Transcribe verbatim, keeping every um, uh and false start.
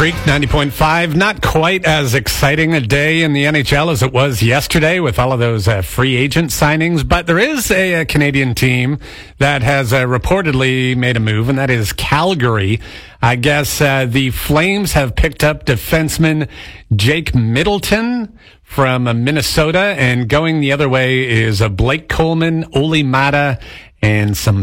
Creek ninety point five. Not quite as exciting a day in the N H L as it was yesterday with all of those uh, free agent signings, but there is a, a Canadian team that has uh, reportedly made a move, and that is Calgary. I guess uh, the Flames have picked up defenseman Jake Middleton from uh, Minnesota, and going the other way is uh, Blake Coleman, Oli Mata, and some